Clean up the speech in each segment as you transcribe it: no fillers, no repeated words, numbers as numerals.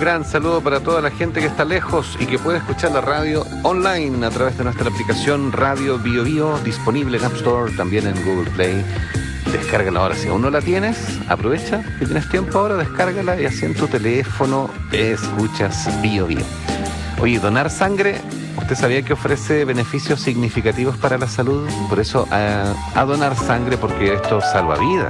gran saludo para toda la gente que está lejos y que puede escuchar la radio online a través de nuestra aplicación Radio Bio Bio, disponible en App Store, también en Google Play. Descárgala ahora, si aún no la tienes, aprovecha que tienes tiempo ahora, descárgala y así en tu teléfono escuchas Bio Bio. Oye, donar sangre, ¿usted sabía que ofrece beneficios significativos para la salud? Por eso a donar sangre, porque esto salva vidas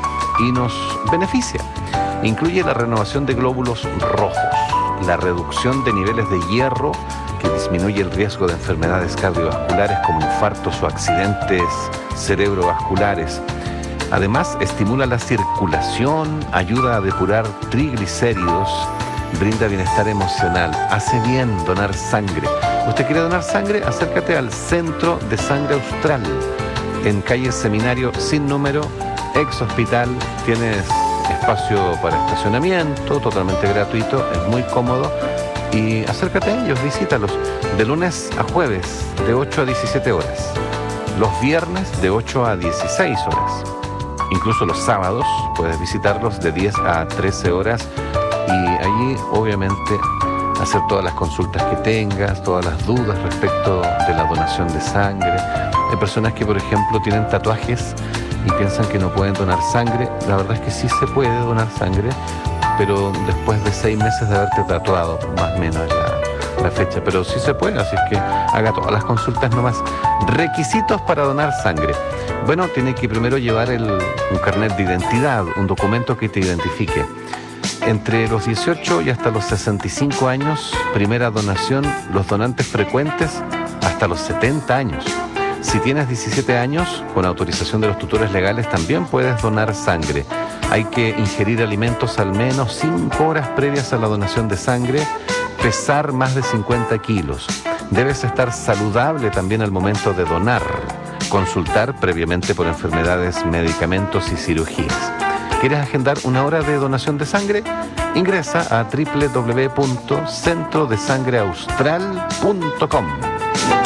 y nos beneficia. Incluye la renovación de glóbulos rojos, la reducción de niveles de hierro, que disminuye el riesgo de enfermedades cardiovasculares como infartos o accidentes cerebrovasculares. Además, estimula la circulación, ayuda a depurar triglicéridos, brinda bienestar emocional, hace bien donar sangre. ¿Usted quiere donar sangre? Acércate al Centro de Sangre Austral, en calle Seminario sin número, ex hospital. Tienes espacio para estacionamiento, totalmente gratuito, es muy cómodo. Y acércate a ellos, visítalos, de lunes a jueves, de 8 a 17 horas. Los viernes, de 8 a 16 horas. Incluso los sábados puedes visitarlos de 10 a 13 horas y allí obviamente hacer todas las consultas que tengas, todas las dudas respecto de la donación de sangre. Hay personas que, por ejemplo, tienen tatuajes y piensan que no pueden donar sangre. La verdad es que sí se puede donar sangre, pero después de 6 meses de haberte tatuado, más o menos la fecha, pero sí se puede, así es que haga todas las consultas nomás. Requisitos para donar sangre. Bueno, tiene que primero llevar un carnet de identidad, un documento que te identifique. Entre los 18 y hasta los 65 años, primera donación, los donantes frecuentes hasta los 70 años. Si tienes 17 años, con autorización de los tutores legales, también puedes donar sangre. Hay que ingerir alimentos al menos 5 horas previas a la donación de sangre, pesar más de 50 kilos. Debes estar saludable también al momento de donar. Consultar previamente por enfermedades, medicamentos y cirugías. ¿Quieres agendar una hora de donación de sangre? Ingresa a www.centrodesangreaustral.com.